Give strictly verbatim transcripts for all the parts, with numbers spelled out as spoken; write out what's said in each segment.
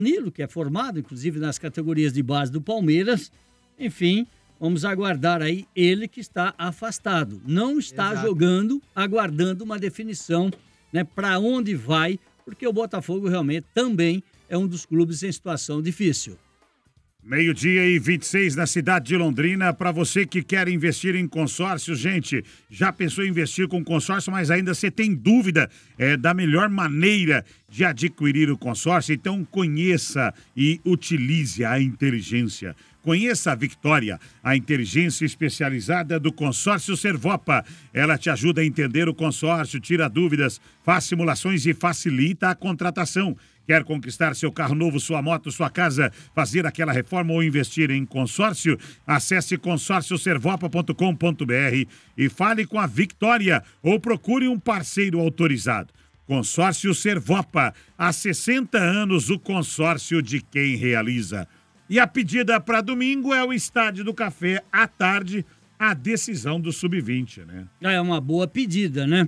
Danilo, que é formado, inclusive, nas categorias de base do Palmeiras. Enfim, vamos aguardar aí ele que está afastado. Não está Exato. jogando, aguardando uma definição, né, para onde vai, porque o Botafogo realmente também é um dos clubes em situação difícil. Meio-dia e vinte e seis na cidade de Londrina. Para você que quer investir em consórcio, gente, já pensou em investir com consórcio, mas ainda você tem dúvida é, da melhor maneira de adquirir o consórcio? Então conheça e utilize a inteligência. Conheça a Victória, a inteligência especializada do consórcio Servopa. Ela te ajuda a entender o consórcio, tira dúvidas, faz simulações e facilita a contratação. Quer conquistar seu carro novo, sua moto, sua casa, fazer aquela reforma ou investir em consórcio? Acesse consórcio servopa ponto com ponto br e fale com a Victória ou procure um parceiro autorizado. Consórcio Servopa, há sessenta anos o consórcio de quem realiza. E a pedida para domingo é o Estádio do Café, à tarde, a decisão do sub vinte, né? É uma boa pedida, né?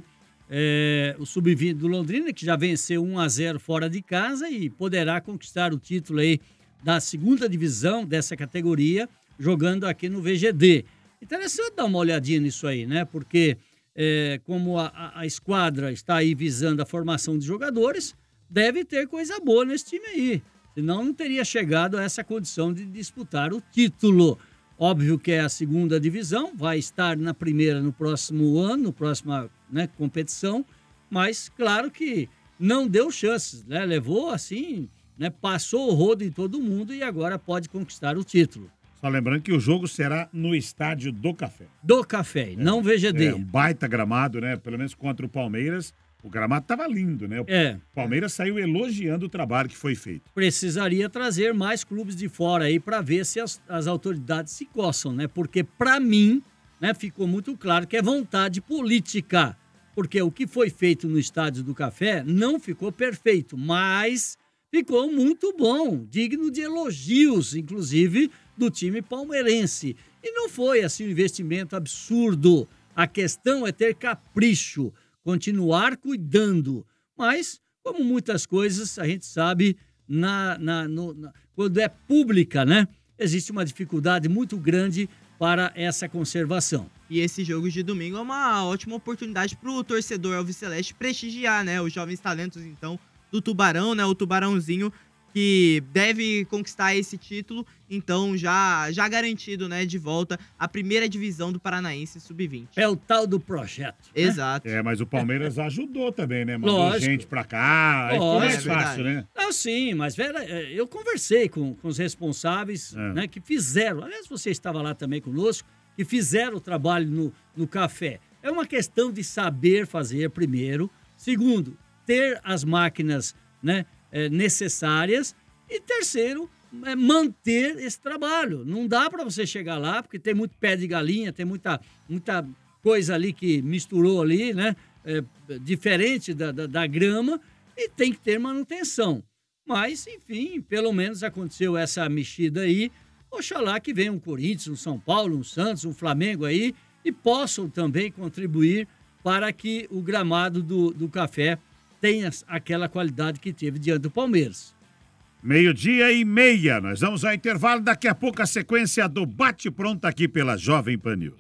É, o sub vinte do Londrina, que já venceu um a zero fora de casa e poderá conquistar o título aí da segunda divisão dessa categoria, jogando aqui no V G D. Interessante dar uma olhadinha nisso aí, né? Porque é, como a, a, a esquadra está aí visando a formação de jogadores, deve ter coisa boa nesse time aí. Senão não teria chegado a essa condição de disputar o título. Óbvio que é a segunda divisão, vai estar na primeira no próximo ano, na próxima, né, competição, mas claro que não deu chances, né? Levou assim, né, passou o rodo em todo mundo e agora pode conquistar o título. Só lembrando que o jogo será no Estádio do Café. Do Café, é, não V G D. É um baita gramado, né? Pelo menos contra o Palmeiras. O gramado estava lindo, né? O é. Palmeiras saiu elogiando o trabalho que foi feito. Precisaria trazer mais clubes de fora aí para ver se as, as autoridades se coçam, né? Porque, para mim, né, ficou muito claro que é vontade política. Porque o que foi feito no Estádio do Café não ficou perfeito, mas ficou muito bom, digno de elogios, inclusive, do time palmeirense. E não foi, assim, um investimento absurdo. A questão é ter capricho, continuar cuidando. Mas, como muitas coisas, a gente sabe, na, na, no, na, quando é pública, né, existe uma dificuldade muito grande para essa conservação. E esse jogo de domingo é uma ótima oportunidade para o torcedor alviceleste prestigiar, né, os jovens talentos, então, do Tubarão, né, o Tubarãozinho, que deve conquistar esse título, então já, já garantido, né, de volta a primeira divisão do Paranaense sub vinte. É o tal do projeto. Né? Exato. É, mas o Palmeiras ajudou também, né? Mandou Lógico. gente pra cá, aí ficou mais é fácil, né? Não, sim, mas Vera, eu conversei com, com os responsáveis, é. né, que fizeram, aliás, você estava lá também conosco, que fizeram o trabalho no, no café. É uma questão de saber fazer, primeiro. Segundo, ter as máquinas, né, É, necessárias, e terceiro, é manter esse trabalho. Não dá para você chegar lá, porque tem muito pé de galinha, tem muita, muita coisa ali que misturou ali, né? É, diferente da, da, da grama, e tem que ter manutenção. Mas, enfim, pelo menos aconteceu essa mexida aí. Oxalá que venha um Corinthians, um São Paulo, um Santos, um Flamengo aí, e possam também contribuir para que o gramado do, do café tenha aquela qualidade que teve diante do Palmeiras. Meio-dia e meia, nós vamos ao intervalo, daqui a pouco a sequência do Bate-Pronto aqui pela Jovem Pan News.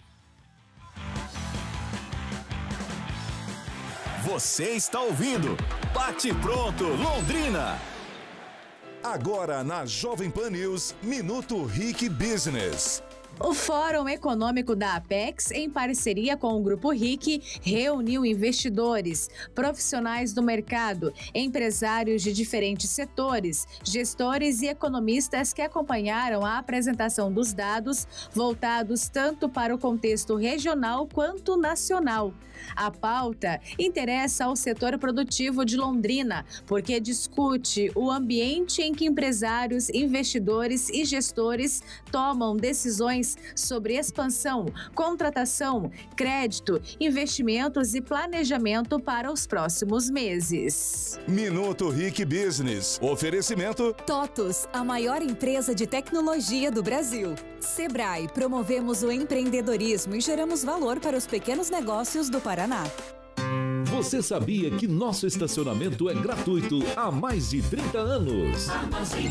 Você está ouvindo Bate-Pronto Londrina. Agora na Jovem Pan News, Minuto Rick Business. O Fórum Econômico da Apex, em parceria com o Grupo R I C, reuniu investidores, profissionais do mercado, empresários de diferentes setores, gestores e economistas que acompanharam a apresentação dos dados voltados tanto para o contexto regional quanto nacional. A pauta interessa ao setor produtivo de Londrina, porque discute o ambiente em que empresários, investidores e gestores tomam decisões sobre expansão, contratação, crédito, investimentos e planejamento para os próximos meses. Minuto Rick Business. Oferecimento TOTUS, a maior empresa de tecnologia do Brasil. Sebrae, promovemos o empreendedorismo e geramos valor para os pequenos negócios do Paraná. Você sabia que nosso estacionamento é gratuito há mais de trinta anos? Armazém